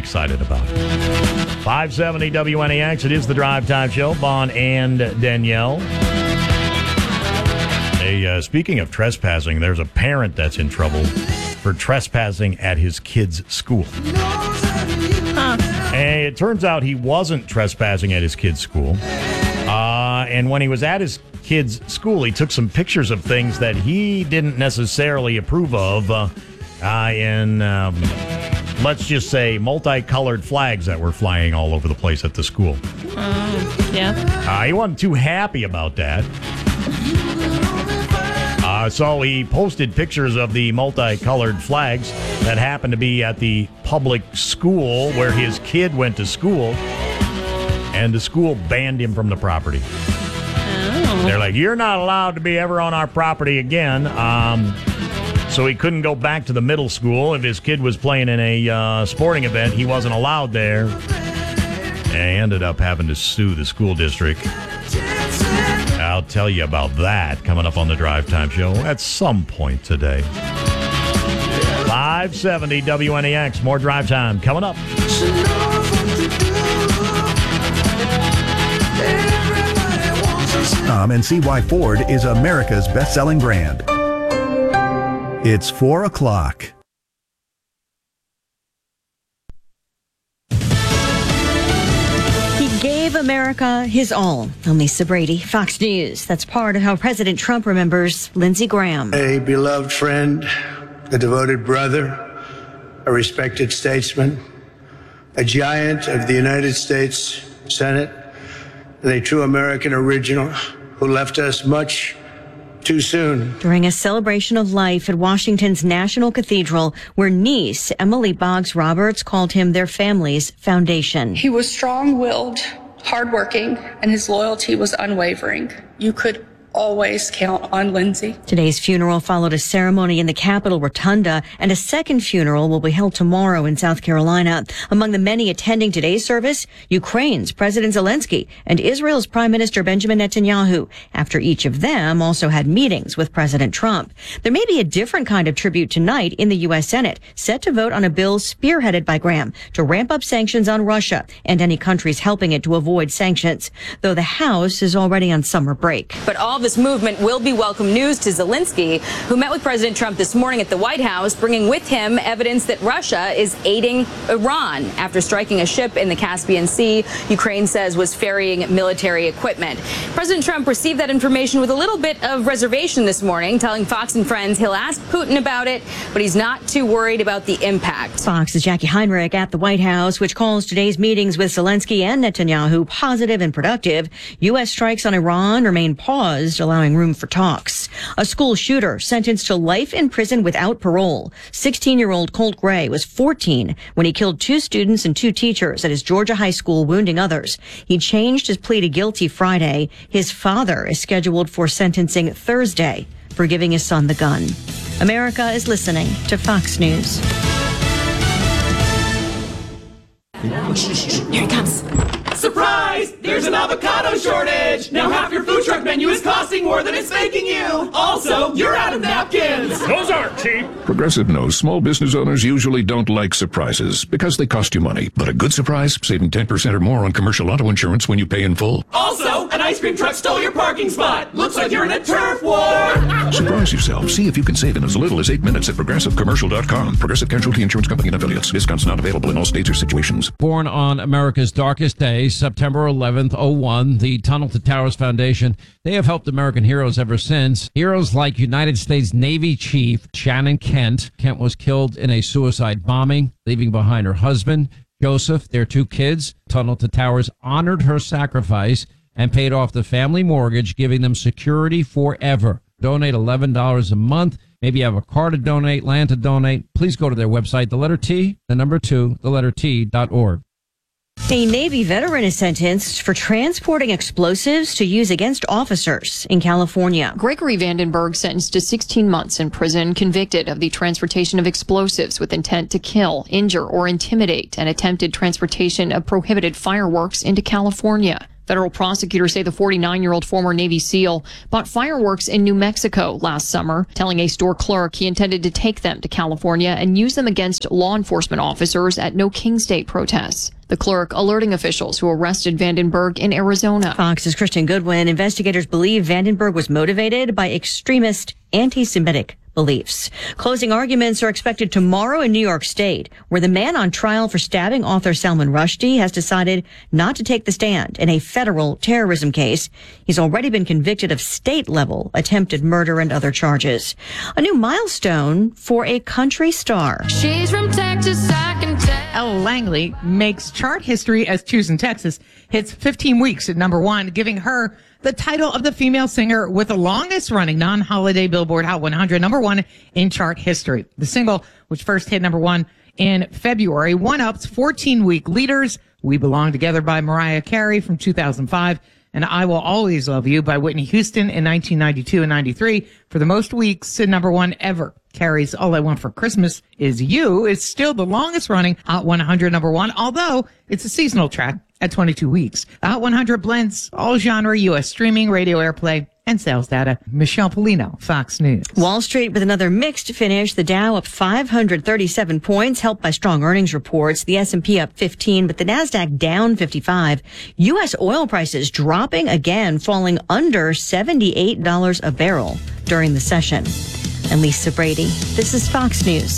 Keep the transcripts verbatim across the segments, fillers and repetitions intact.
excited about it. five seventy W N A X, it is the Drive Time Show. Bon and Danielle. Hey, uh, speaking of trespassing, there's a parent that's in trouble for trespassing at his kid's school. Huh. And it turns out he wasn't trespassing at his kid's school. Uh, and when he was at his kid's school, he took some pictures of things that he didn't necessarily approve of uh, uh, in, um, let's just say, multicolored flags that were flying all over the place at the school. Uh, yeah. Uh, he wasn't too happy about that. Uh, so he posted pictures of the multicolored flags that happened to be at the public school where his kid went to school, and the school banned him from the property. Oh. They're like, you're not allowed to be ever on our property again. Um, so he couldn't go back to the middle school. If his kid was playing in a uh, sporting event, he wasn't allowed there. And he ended up having to sue the school district. I'll tell you about that coming up on the Drive Time Show at some point today. five seventy W N A X, more Drive Time coming up. Um, and see why Ford is America's best-selling brand. It's four o'clock. America his all. I'm Lisa Brady, Fox News. That's part of how President Trump remembers Lindsey Graham. A beloved friend, a devoted brother, a respected statesman, a giant of the United States Senate, and a true American original who left us much too soon. During a celebration of life at Washington's National Cathedral, where niece Emily Boggs Roberts called him their family's foundation. He was strong-willed, hardworking, and his loyalty was unwavering. You could always count on Lindsey. Today's funeral followed a ceremony in the Capitol Rotunda, and a second funeral will be held tomorrow in South Carolina. Among the many attending today's service, Ukraine's President Zelensky and Israel's Prime Minister Benjamin Netanyahu, after each of them also had meetings with President Trump. There may be a different kind of tribute tonight in the U S Senate, set to vote on a bill spearheaded by Graham to ramp up sanctions on Russia and any countries helping it to avoid sanctions, though the House is already on summer break. But all this movement will be welcome news to Zelensky, who met with President Trump this morning at the White House, bringing with him evidence that Russia is aiding Iran after striking a ship in the Caspian Sea, Ukraine says was ferrying military equipment. President Trump received that information with a little bit of reservation this morning, telling Fox and Friends he'll ask Putin about it, but he's not too worried about the impact. Fox's Jackie Heinrich at the White House, which calls today's meetings with Zelensky and Netanyahu positive and productive. U S strikes on Iran remain paused, allowing room for talks. A school shooter sentenced to life in prison without parole. sixteen-year-old Colt Gray was fourteen when he killed two students and two teachers at his Georgia high school, wounding others. He changed his plea to guilty Friday. His father is scheduled for sentencing Thursday for giving his son the gun. America is listening to Fox News. Here he comes. Surprise! There's an avocado shortage! Now half your food truck menu is costing more than it's making you! Also, you're out of napkins! Those aren't cheap! Progressive knows small business owners usually don't like surprises because they cost you money. But a good surprise, saving ten percent or more on commercial auto insurance when you pay in full. Also, an ice cream truck stole your parking spot! Looks like you're in a turf war! Surprise yourself. See if you can save in as little as eight minutes at progressive commercial dot com. Progressive Casualty Insurance Company and affiliates. Discounts not available in all states or situations. Born on America's darkest day, September eleventh, oh one, the Tunnel to Towers Foundation, they have helped American heroes ever since. Heroes like United States Navy Chief Shannon Kent. Kent was killed in a suicide bombing, leaving behind her husband, Joseph, their two kids. Tunnel to Towers honored her sacrifice and paid off the family mortgage, giving them security forever. Donate eleven dollars a month. Maybe you have a car to donate, land to donate. Please go to their website, the letter T, the number two, the letter T dot org. A Navy veteran is sentenced for transporting explosives to use against officers in California. Gregory Vandenberg sentenced to sixteen months in prison, convicted of the transportation of explosives with intent to kill, injure, or intimidate, and attempted transportation of prohibited fireworks into California. Federal prosecutors say the forty-nine-year-old former Navy SEAL bought fireworks in New Mexico last summer, telling a store clerk he intended to take them to California and use them against law enforcement officers at No Kings Day protests. The clerk alerting officials who arrested Vandenberg in Arizona. Fox's Christian Goodwin. Investigators believe Vandenberg was motivated by extremist anti-Semitic beliefs. Closing arguments are expected tomorrow in New York State, where the man on trial for stabbing author Salman Rushdie has decided not to take the stand in a federal terrorism case. He's already been convicted of state-level attempted murder and other charges. A new milestone for a country star. She's from Texas, I can tell. Ella Langley makes chart history as Choosing Texas hits fifteen weeks at number one, giving her the title of the female singer with the longest running non-holiday Billboard Hot one hundred, number one in chart history. The single, which first hit number one in February, one-ups fourteen-week leaders We Belong Together by Mariah Carey from two thousand five and I Will Always Love You by Whitney Houston in nineteen ninety-two and ninety-three for the most weeks at number one ever. Carrie's All I Want for Christmas Is You is still the longest running Hot one hundred number one, although it's a seasonal track at twenty-two weeks. The Hot one hundred blends all genre, U S streaming, radio airplay, and sales data. Michelle Polino, Fox News. Wall Street with another mixed finish. The Dow up five hundred thirty-seven points, helped by strong earnings reports. The S and P up fifteen, but the Nasdaq down fifty-five. U S oil prices dropping again, falling under seventy-eight dollars a barrel during the session. And Lisa Brady, this is Fox News.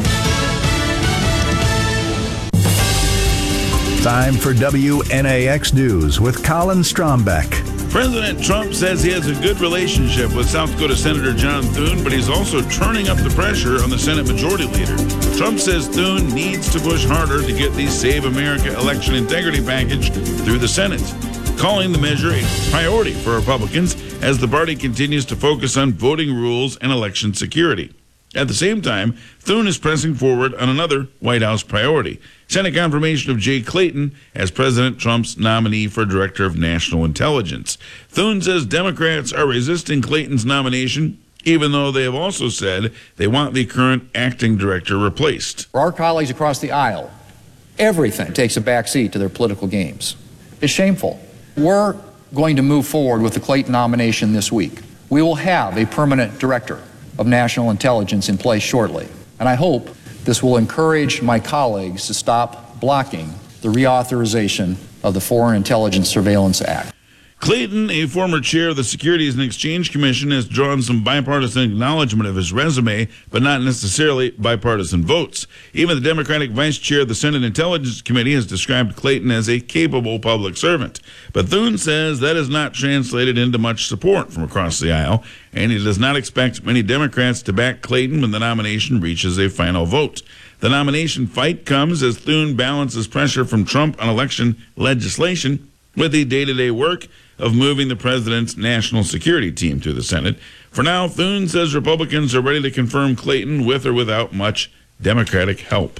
Time for W N A X News with Colin Strombeck. President Trump says he has a good relationship with South Dakota Senator John Thune, but he's also turning up the pressure on the Senate Majority Leader. Trump says Thune needs to push harder to get the Save America election integrity package through the Senate, calling the measure a priority for Republicans as the party continues to focus on voting rules and election security. At the same time, Thune is pressing forward on another White House priority, Senate confirmation of Jay Clayton as President Trump's nominee for Director of National Intelligence. Thune says Democrats are resisting Clayton's nomination, even though they have also said they want the current acting director replaced. For our colleagues across the aisle, everything takes a backseat to their political games. It's shameful. We're going to move forward with the Clayton nomination this week. We will have a permanent director of national intelligence in place shortly. And I hope this will encourage my colleagues to stop blocking the reauthorization of the Foreign Intelligence Surveillance Act. Clayton, a former chair of the Securities and Exchange Commission, has drawn some bipartisan acknowledgement of his resume, but not necessarily bipartisan votes. Even the Democratic vice chair of the Senate Intelligence Committee has described Clayton as a capable public servant. But Thune says that is not translated into much support from across the aisle, and he does not expect many Democrats to back Clayton when the nomination reaches a final vote. The nomination fight comes as Thune balances pressure from Trump on election legislation with the day-to-day work of moving the president's national security team through the Senate. For now, Thune says Republicans are ready to confirm Clayton with or without much Democratic help.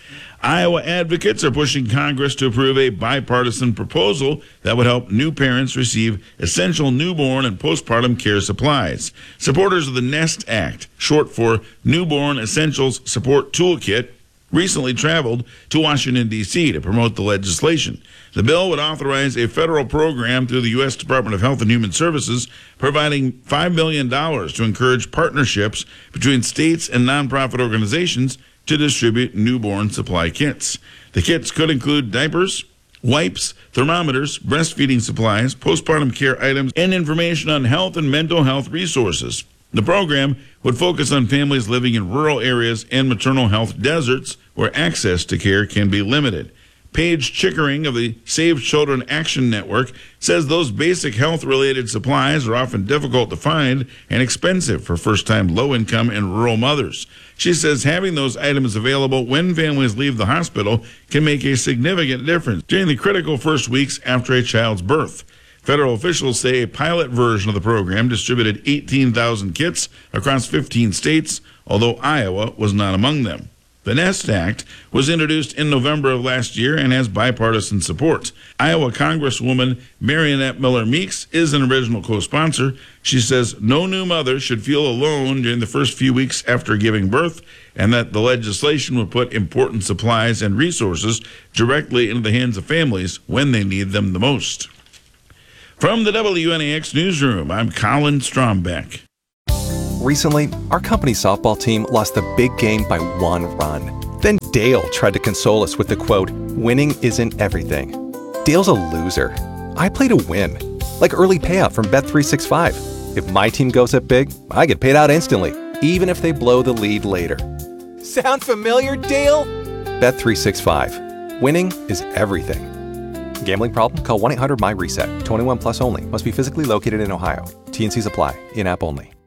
Iowa advocates are pushing Congress to approve a bipartisan proposal that would help new parents receive essential newborn and postpartum care supplies. Supporters of the NEST Act, short for Newborn Essentials Support Toolkit, recently traveled to Washington, D C to promote the legislation. The bill would authorize a federal program through the U S Department of Health and Human Services, providing five million dollars to encourage partnerships between states and nonprofit organizations to distribute newborn supply kits. The kits could include diapers, wipes, thermometers, breastfeeding supplies, postpartum care items, and information on health and mental health resources. The program would focus on families living in rural areas and maternal health deserts where access to care can be limited. Paige Chickering of the Save Children Action Network says those basic health-related supplies are often difficult to find and expensive for first-time low-income and rural mothers. She says having those items available when families leave the hospital can make a significant difference during the critical first weeks after a child's birth. Federal officials say a pilot version of the program distributed eighteen thousand kits across fifteen states, although Iowa was not among them. The NEST Act was introduced in November of last year and has bipartisan support. Iowa Congresswoman Marionette Miller Meeks is an original co-sponsor. She says no new mother should feel alone during the first few weeks after giving birth, and that the legislation would put important supplies and resources directly into the hands of families when they need them the most. From the W N A X newsroom, I'm Colin Strombeck. Recently, our company's softball team lost the big game by one run. Then Dale tried to console us with the quote, "Winning isn't everything." Dale's a loser. I play to win. Like early payout from Bet three sixty-five. If my team goes up big, I get paid out instantly, even if they blow the lead later. Sound familiar, Dale? Bet three sixty-five. Winning is everything. Gambling problem? Call one eight hundred M Y RESET. twenty-one plus only. Must be physically located in Ohio. T and C's apply. In-app only.